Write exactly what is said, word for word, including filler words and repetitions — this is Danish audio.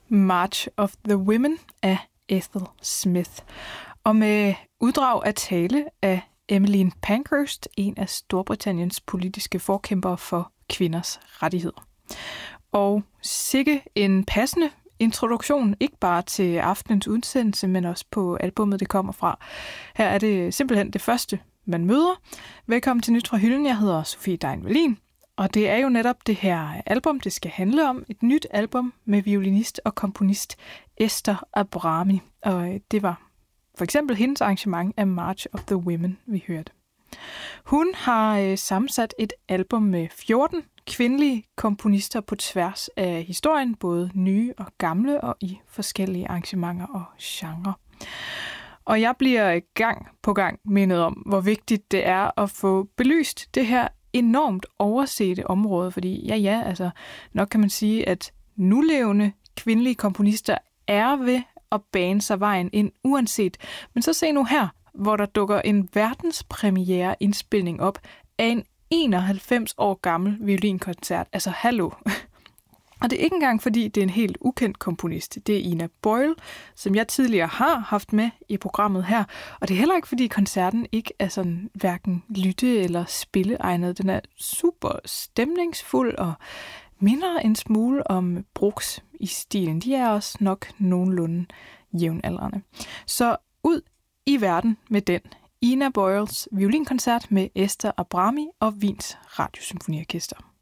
March of the Women af Ethel Smith. Og med uddrag af tale af Emmeline Pankhurst, en af Storbritanniens politiske forkæmpere for kvinders rettigheder. Og sikke en passende introduktion, ikke bare til aftenens udsendelse, men også på albummet, det kommer fra. Her er det simpelthen det første, man møder. Velkommen til Nyt fra Hylden. Jeg hedder Sofie Dein Wallin, og det er jo netop det her album, det skal handle om. Et nyt album med violinist og komponist Esther Abrami. Og det var for eksempel hendes arrangement af March of the Women, vi hørte. Hun har øh, sammensat et album med fjorten kvindelige komponister på tværs af historien, både nye og gamle, og i forskellige arrangementer og genrer. Og jeg bliver gang på gang mindet om, hvor vigtigt det er at få belyst det her enormt oversete område, fordi ja, ja, altså nok kan man sige, at nulevende kvindelige komponister er ved at bane sig vejen ind uanset. Men så se nu her, hvor der dukker en verdenspremiere indspilning op af en enoghalvfems år gammel violinkoncert. Altså, hallo. Og det er ikke engang, fordi det er en helt ukendt komponist. Det er Ina Boyle, som jeg tidligere har haft med i programmet her. Og det er heller ikke, fordi koncerten ikke er sådan hverken lytte- eller spilleegnet. Den er super stemningsfuld og minder en smule om Brooks i stilen. De er også nok nogenlunde jævnaldrende. Så ud i verden med den. Ina Boyles violinkoncert med Esther Abrami og Wiens Radiosymfoniorkester.